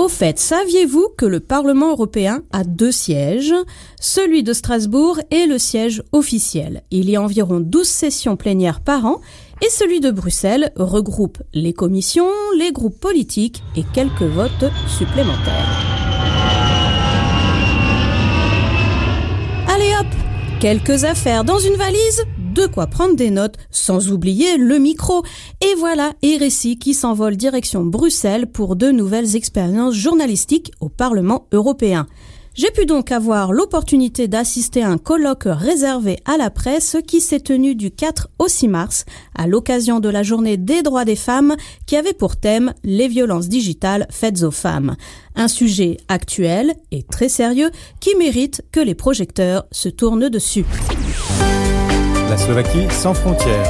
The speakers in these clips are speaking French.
Au fait, saviez-vous que le Parlement européen a 2 sièges, celui de Strasbourg et le siège officiel. Il y a environ 12 sessions plénières par an et celui de Bruxelles regroupe les commissions, les groupes politiques et quelques votes supplémentaires. Allez hop, quelques affaires dans une valise, de quoi prendre des notes, sans oublier le micro. Et voilà RSI qui s'envole direction Bruxelles pour 2 nouvelles expériences journalistiques au Parlement européen. J'ai pu donc avoir l'opportunité d'assister à un colloque réservé à la presse qui s'est tenu du 4 au 6 mars à l'occasion de la journée des droits des femmes qui avait pour thème les violences digitales faites aux femmes. Un sujet actuel et très sérieux qui mérite que les projecteurs se tournent dessus. La Slovaquie sans frontières.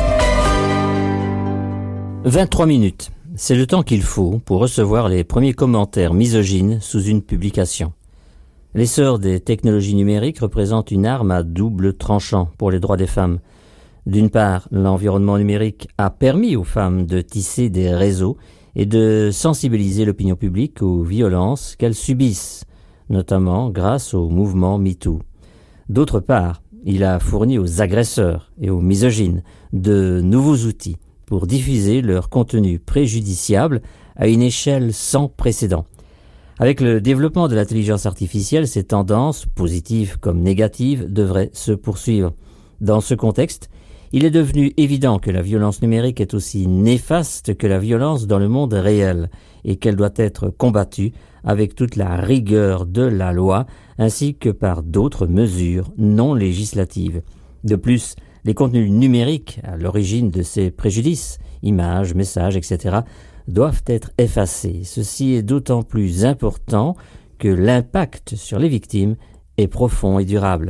23 minutes, c'est le temps qu'il faut pour recevoir les premiers commentaires misogynes sous une publication. L'essor des technologies numériques représente une arme à double tranchant pour les droits des femmes. D'une part, l'environnement numérique a permis aux femmes de tisser des réseaux et de sensibiliser l'opinion publique aux violences qu'elles subissent, notamment grâce au mouvement MeToo. D'autre part, il a fourni aux agresseurs et aux misogynes de nouveaux outils pour diffuser leur contenu préjudiciable à une échelle sans précédent. Avec le développement de l'intelligence artificielle, ces tendances, positives comme négatives, devraient se poursuivre. Dans ce contexte, il est devenu évident que la violence numérique est aussi néfaste que la violence dans le monde réel et qu'elle doit être combattue avec toute la rigueur de la loi ainsi que par d'autres mesures non législatives. De plus, les contenus numériques à l'origine de ces préjudices, images, messages, etc., doivent être effacés. Ceci est d'autant plus important que l'impact sur les victimes est profond et durable.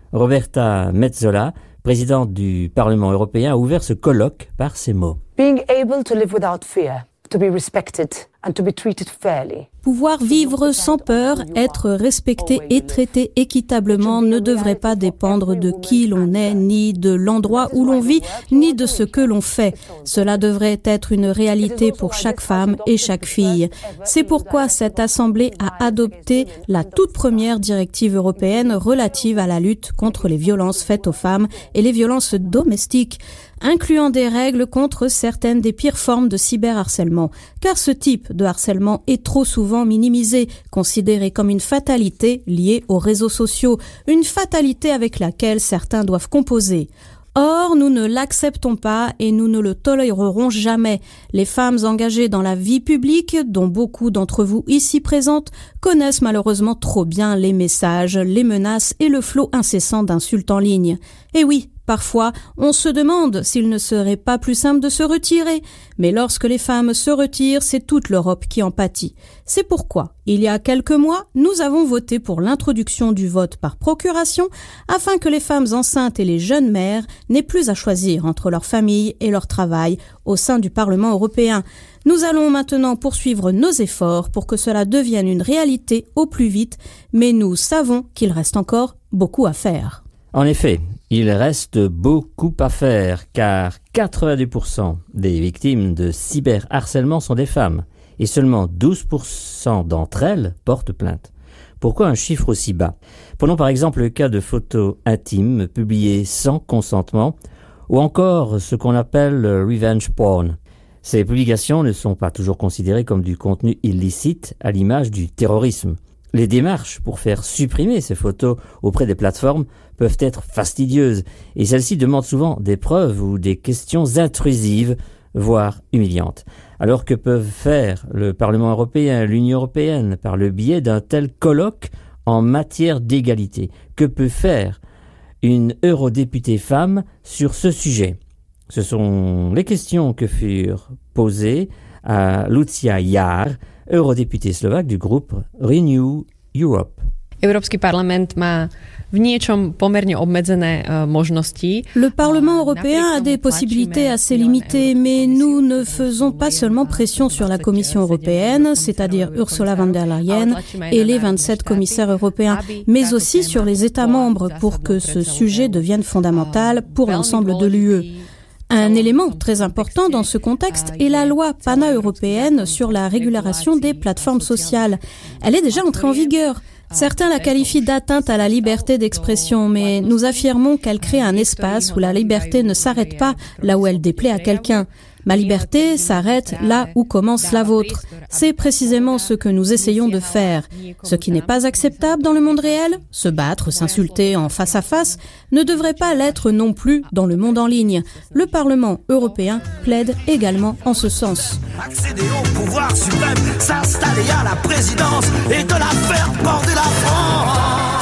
Roberta Metsola, présidente du Parlement européen, a ouvert ce colloque par ces mots. Being able to live without fear, to be respected and to be treated fairly. Pouvoir vivre sans peur, être respecté et traité équitablement ne devrait pas dépendre de qui l'on est, ni de l'endroit où l'on vit, ni de ce que l'on fait. Cela devrait être une réalité pour chaque femme et chaque fille. C'est pourquoi cette Assemblée a adopté la toute première directive européenne relative à la lutte contre les violences faites aux femmes et les violences domestiques, incluant des règles contre certaines des pires formes de cyberharcèlement. Car ce type de harcèlement est trop souvent minimisé, considéré comme une fatalité liée aux réseaux sociaux, une fatalité avec laquelle certains doivent composer. Or, nous ne l'acceptons pas et nous ne le tolérerons jamais. Les femmes engagées dans la vie publique, dont beaucoup d'entre vous ici présentes, connaissent malheureusement trop bien les messages, les menaces et le flot incessant d'insultes en ligne. Et oui, parfois, on se demande s'il ne serait pas plus simple de se retirer. Mais lorsque les femmes se retirent, c'est toute l'Europe qui en pâtit. C'est pourquoi, il y a quelques mois, nous avons voté pour l'introduction du vote par procuration afin que les femmes enceintes et les jeunes mères n'aient plus à choisir entre leur famille et leur travail au sein du Parlement européen. Nous allons maintenant poursuivre nos efforts pour que cela devienne une réalité au plus vite, mais nous savons qu'il reste encore beaucoup à faire. En effet, il reste beaucoup à faire car 90% des victimes de cyberharcèlement sont des femmes et seulement 12% d'entre elles portent plainte. Pourquoi un chiffre aussi bas ? Prenons par exemple le cas de photos intimes publiées sans consentement ou encore ce qu'on appelle le revenge porn. Ces publications ne sont pas toujours considérées comme du contenu illicite à l'image du terrorisme. Les démarches pour faire supprimer ces photos auprès des plateformes peuvent être fastidieuses et celles-ci demandent souvent des preuves ou des questions intrusives, voire humiliantes. Alors que peuvent faire le Parlement européen et l'Union européenne par le biais d'un tel colloque en matière d'égalité ? Que peut faire une eurodéputée femme sur ce sujet ? Ce sont les questions que furent posées à Lucia Jar, eurodéputée slovaque du groupe Renew Europe. Európsky parlament má v niečom pomerne obmedzené možnosti. Le Parlement européen a des possibilités assez limitées, mais nous ne faisons pas seulement pression sur la Commission européenne, c'est-à-dire Ursula von der Leyen et les 27 commissaires européens, mais aussi sur les États membres pour que ce sujet devienne fondamental pour l'ensemble de l'UE. Un élément très important dans ce contexte est la loi pana-européenne sur la régulation des plateformes sociales. Elle est déjà entrée en vigueur. Certains la qualifient d'atteinte à la liberté d'expression, mais nous affirmons qu'elle crée un espace où la liberté ne s'arrête pas là où elle déplaît à quelqu'un. Ma liberté s'arrête là où commence la vôtre. C'est précisément ce que nous essayons de faire. Ce qui n'est pas acceptable dans le monde réel, se battre, s'insulter en face à face, ne devrait pas l'être non plus dans le monde en ligne. Le Parlement européen plaide également en ce sens. Accéder au pouvoir suprême, s'installer à la présidence et de la faire porter la France.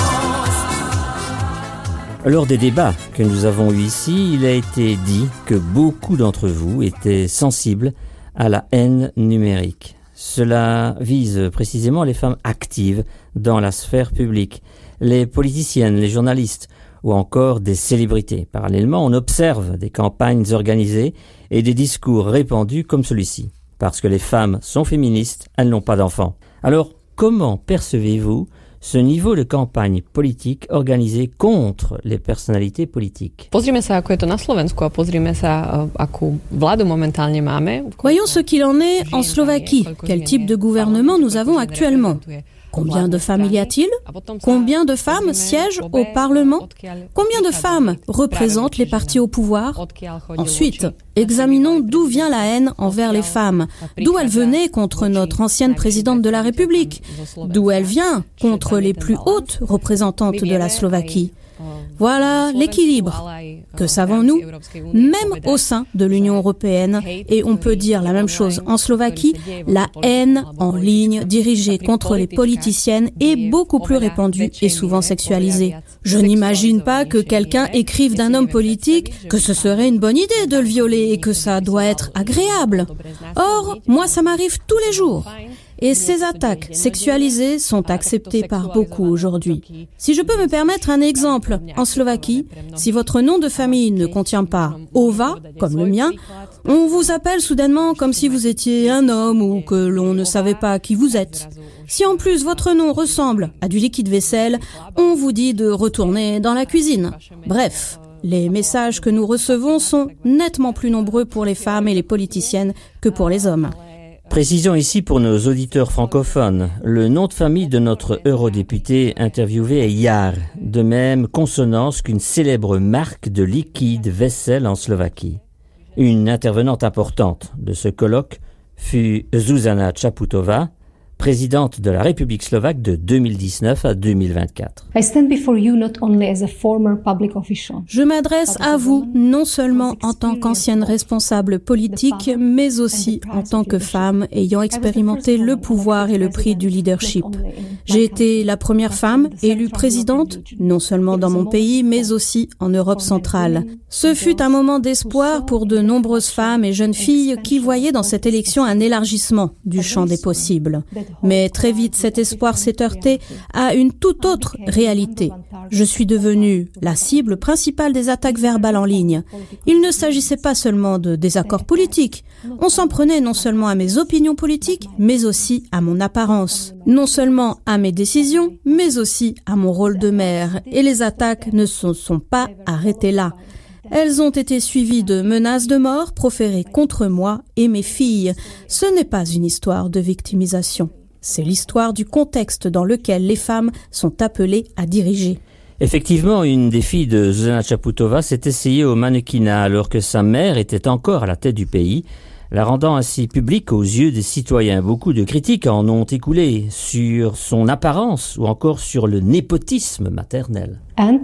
Lors des débats que nous avons eus ici, il a été dit que beaucoup d'entre vous étaient sensibles à la haine numérique. Cela vise précisément les femmes actives dans la sphère publique, les politiciennes, les journalistes ou encore des célébrités. Parallèlement, on observe des campagnes organisées et des discours répandus comme celui-ci. Parce que les femmes sont féministes, elles n'ont pas d'enfants. Alors, comment percevez-vous ce niveau de campagne politique organisée contre les personnalités politiques? Pozrime sa ako je to na Slovensku a pozrime sa akú vládu momentálne máme. Voyons ce qu'il en est en Slovaquie. Quel type de gouvernement nous avons actuellement? Combien de femmes y a-t-il? Combien de femmes siègent au Parlement? Combien de femmes représentent les partis au pouvoir? Ensuite, examinons d'où vient la haine envers les femmes, d'où elle venait contre notre ancienne présidente de la République, d'où elle vient contre les plus hautes représentantes de la Slovaquie. Voilà l'équilibre. Que savons-nous? Même au sein de l'Union européenne, et on peut dire la même chose en Slovaquie, la haine en ligne dirigée contre les politiciennes est beaucoup plus répandue et souvent sexualisée. Je n'imagine pas que quelqu'un écrive d'un homme politique que ce serait une bonne idée de le violer et que ça doit être agréable. Or, moi ça m'arrive tous les jours. Et ces attaques sexualisées sont acceptées par beaucoup aujourd'hui. Si je peux me permettre un exemple, en Slovaquie, si votre nom de famille ne contient pas Ova, comme le mien, on vous appelle soudainement comme si vous étiez un homme ou que l'on ne savait pas qui vous êtes. Si en plus votre nom ressemble à du liquide vaisselle, on vous dit de retourner dans la cuisine. Bref. Les messages que nous recevons sont nettement plus nombreux pour les femmes et les politiciennes que pour les hommes. Précisons ici pour nos auditeurs francophones, le nom de famille de notre eurodéputé interviewé est Jar, de même consonance qu'une célèbre marque de liquide vaisselle en Slovaquie. Une intervenante importante de ce colloque fut Zuzana Čaputová, présidente de la République slovaque de 2019 à 2024. Je m'adresse à vous non seulement en tant qu'ancienne responsable politique, mais aussi en tant que femme ayant expérimenté le pouvoir et le prix du leadership. J'ai été la première femme élue présidente, non seulement dans mon pays, mais aussi en Europe centrale. Ce fut un moment d'espoir pour de nombreuses femmes et jeunes filles qui voyaient dans cette élection un élargissement du champ des possibles. Mais très vite, cet espoir s'est heurté à une toute autre réalité. Je suis devenue la cible principale des attaques verbales en ligne. Il ne s'agissait pas seulement de désaccords politiques. On s'en prenait non seulement à mes opinions politiques, mais aussi à mon apparence. Non seulement à mes décisions, mais aussi à mon rôle de mère. Et les attaques ne se sont pas arrêtées là. Elles ont été suivies de menaces de mort proférées contre moi et mes filles. Ce n'est pas une histoire de victimisation. C'est l'histoire du contexte dans lequel les femmes sont appelées à diriger. Effectivement, une des filles de Zuzana Čaputová s'est essayée au mannequinat alors que sa mère était encore à la tête du pays, la rendant ainsi publique aux yeux des citoyens. Beaucoup de critiques en ont écoulé sur son apparence ou encore sur le népotisme maternel.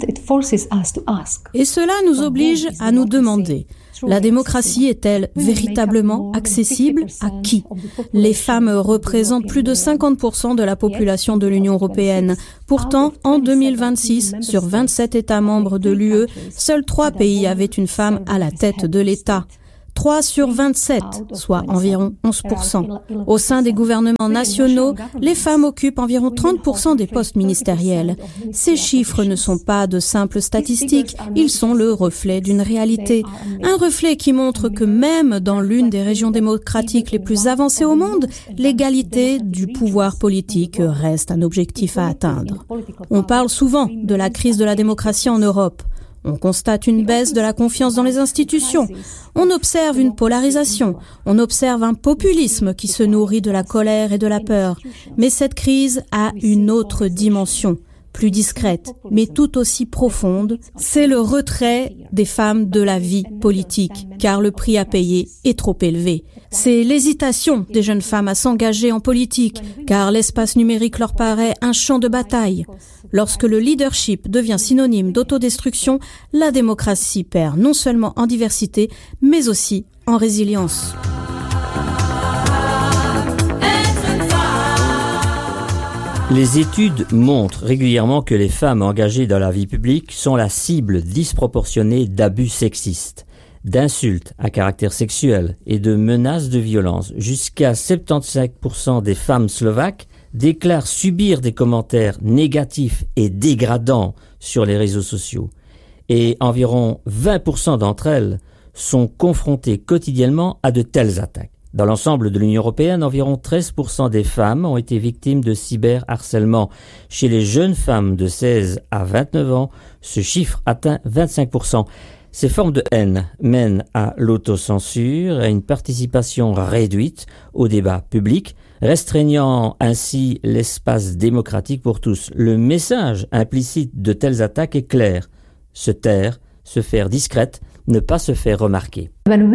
Et cela nous oblige à nous demander, la démocratie est-elle véritablement accessible à qui? Les femmes représentent plus de 50% de la population de l'Union européenne. Pourtant, en 2026, sur 27 États membres de l'UE, seuls 3 pays avaient une femme à la tête de l'État. 3 sur 27, soit environ 11%. Au sein des gouvernements nationaux, les femmes occupent environ 30% des postes ministériels. Ces chiffres ne sont pas de simples statistiques, ils sont le reflet d'une réalité. Un reflet qui montre que même dans l'une des régions démocratiques les plus avancées au monde, l'égalité du pouvoir politique reste un objectif à atteindre. On parle souvent de la crise de la démocratie en Europe. On constate une baisse de la confiance dans les institutions. On observe une polarisation. On observe un populisme qui se nourrit de la colère et de la peur. Mais cette crise a une autre dimension, plus discrète, mais tout aussi profonde. C'est le retrait des femmes de la vie politique, car le prix à payer est trop élevé. C'est l'hésitation des jeunes femmes à s'engager en politique, car l'espace numérique leur paraît un champ de bataille. Lorsque le leadership devient synonyme d'autodestruction, la démocratie perd non seulement en diversité, mais aussi en résilience. Les études montrent régulièrement que les femmes engagées dans la vie publique sont la cible disproportionnée d'abus sexistes, d'insultes à caractère sexuel et de menaces de violence. Jusqu'à 75% des femmes slovaques déclarent subir des commentaires négatifs et dégradants sur les réseaux sociaux. Et environ 20% d'entre elles sont confrontées quotidiennement à de telles attaques. Dans l'ensemble de l'Union européenne, environ 13% des femmes ont été victimes de cyberharcèlement. Chez les jeunes femmes de 16 à 29 ans, ce chiffre atteint 25%. Ces formes de haine mènent à l'autocensure et à une participation réduite au débat public, restreignant ainsi l'espace démocratique pour tous. Le message implicite de telles attaques est clair. Se taire, se faire discrète, ne pas se faire remarquer.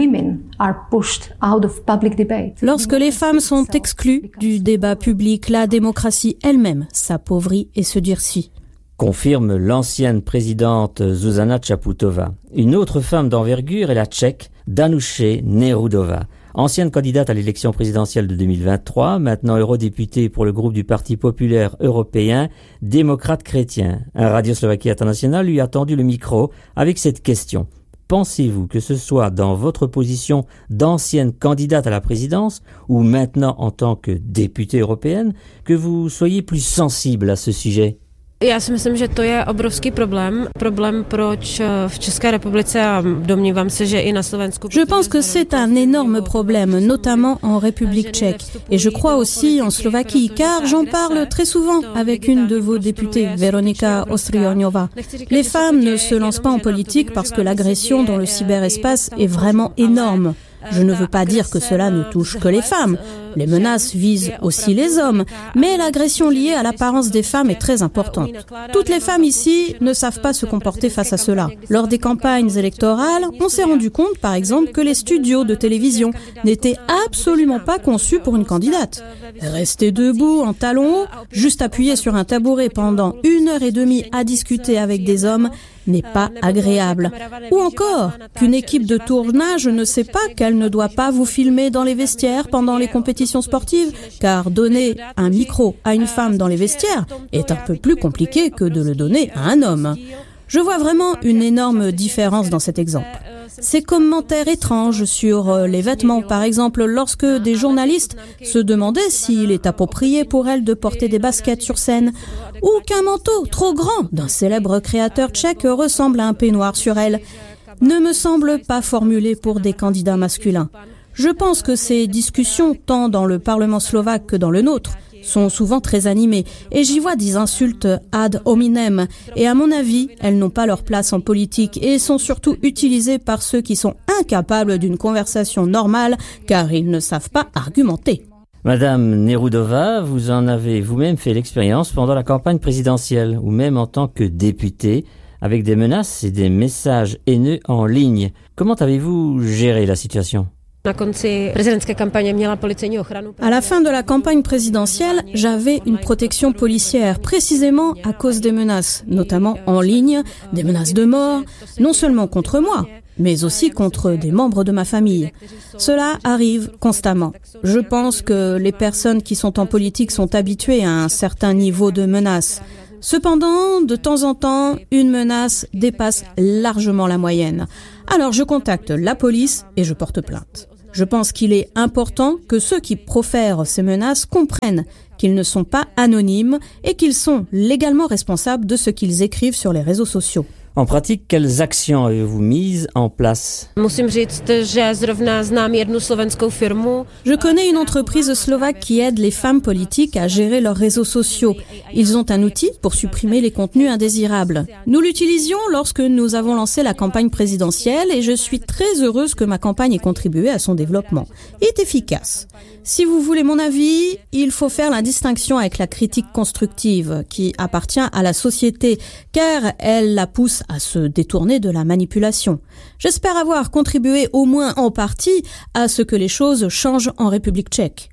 Lorsque les femmes sont exclues du débat public, la démocratie elle-même s'appauvrit et se durcit. Confirme l'ancienne présidente Zuzana Čaputová. Une autre femme d'envergure est la Tchèque Danuše Nerudová. Ancienne candidate à l'élection présidentielle de 2023, maintenant eurodéputée pour le groupe du Parti populaire européen, démocrate chrétien. Un Radio Slovaquie International lui a tendu le micro avec cette question. Pensez-vous que ce soit dans votre position d'ancienne candidate à la présidence ou maintenant en tant que députée européenne que vous soyez plus sensible à ce sujet? Já si myslím, že to je obrovský problém proč v České republice a domnívám se, že i na Slovensku. Je pense que c'est un énorme problème, notamment en République tchèque. Et je crois aussi en Slovaquie, car j'en parle très souvent avec une de vos députées, Veronika Ostrioňová. Les femmes ne se lancent pas en politique parce que l'agression dans le cyberespace est vraiment énorme. Je ne veux pas dire que cela ne touche que les femmes. Les menaces visent aussi les hommes, mais l'agression liée à l'apparence des femmes est très importante. Toutes les femmes ici ne savent pas se comporter face à cela. Lors des campagnes électorales, on s'est rendu compte, par exemple, que les studios de télévision n'étaient absolument pas conçus pour une candidate. Rester debout en talons hauts, juste appuyé sur un tabouret pendant 1h30 à discuter avec des hommes, n'est pas agréable. Ou encore, qu'une équipe de tournage ne sait pas qu'elle ne doit pas vous filmer dans les vestiaires pendant les compétitions sportives, car donner un micro à une femme dans les vestiaires est un peu plus compliqué que de le donner à un homme. Je vois vraiment une énorme différence dans cet exemple. Ces commentaires étranges sur les vêtements, par exemple, lorsque des journalistes se demandaient s'il est approprié pour elles de porter des baskets sur scène, ou qu'un manteau trop grand d'un célèbre créateur tchèque ressemble à un peignoir sur elles, ne me semblent pas formulés pour des candidats masculins. Je pense que ces discussions, tant dans le Parlement slovaque que dans le nôtre, sont souvent très animées, et j'y vois des insultes ad hominem, et à mon avis, elles n'ont pas leur place en politique, et sont surtout utilisées par ceux qui sont incapables d'une conversation normale, car ils ne savent pas argumenter. Madame Nerudová, vous en avez vous-même fait l'expérience pendant la campagne présidentielle, ou même en tant que députée, avec des menaces et des messages haineux en ligne. Comment avez-vous géré la situation ? À la fin de la campagne présidentielle, j'avais une protection policière, précisément à cause des menaces, notamment en ligne, des menaces de mort, non seulement contre moi, mais aussi contre des membres de ma famille. Cela arrive constamment. Je pense que les personnes qui sont en politique sont habituées à un certain niveau de menaces. Cependant, de temps en temps, une menace dépasse largement la moyenne. Alors je contacte la police et je porte plainte. Je pense qu'il est important que ceux qui profèrent ces menaces comprennent qu'ils ne sont pas anonymes et qu'ils sont légalement responsables de ce qu'ils écrivent sur les réseaux sociaux. En pratique, quelles actions avez-vous mises en place? Je connais une entreprise slovaque qui aide les femmes politiques à gérer leurs réseaux sociaux. Ils ont un outil pour supprimer les contenus indésirables. Nous l'utilisions lorsque nous avons lancé la campagne présidentielle et je suis très heureuse que ma campagne ait contribué à son développement. Il est efficace. Si vous voulez mon avis, il faut faire la distinction avec la critique constructive qui appartient à la société car elle la pousse à se détourner de la manipulation. J'espère avoir contribué au moins en partie à ce que les choses changent en République tchèque.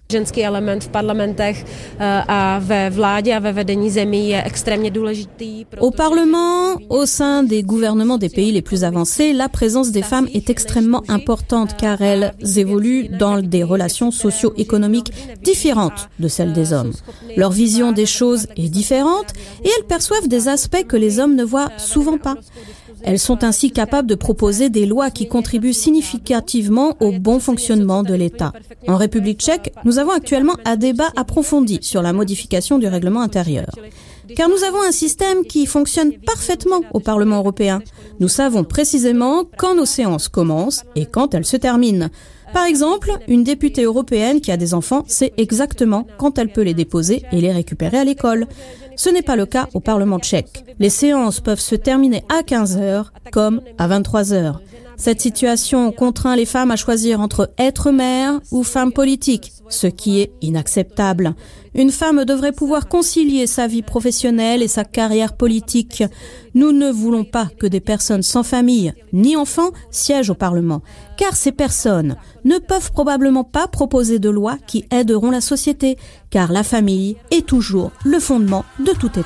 Au Parlement, au sein des gouvernements des pays les plus avancés, la présence des femmes est extrêmement importante car elles évoluent dans des relations socio-économiques différentes de celles des hommes. Leur vision des choses est différente et elles perçoivent des aspects que les hommes ne voient souvent pas. Elles sont ainsi capables de proposer des lois qui contribuent significativement au bon fonctionnement de l'État. En République tchèque, nous avons actuellement un débat approfondi sur la modification du règlement intérieur. Car nous avons un système qui fonctionne parfaitement au Parlement européen. Nous savons précisément quand nos séances commencent et quand elles se terminent. Par exemple, une députée européenne qui a des enfants sait exactement quand elle peut les déposer et les récupérer à l'école. Ce n'est pas le cas au Parlement tchèque. Les séances peuvent se terminer à 15h comme à 23h. Cette situation contraint les femmes à choisir entre être mère ou femme politique, ce qui est inacceptable. Une femme devrait pouvoir concilier sa vie professionnelle et sa carrière politique. Nous ne voulons pas que des personnes sans famille ni enfants siègent au Parlement, car ces personnes ne peuvent probablement pas proposer de lois qui aideront la société, car la famille est toujours le fondement de tout État.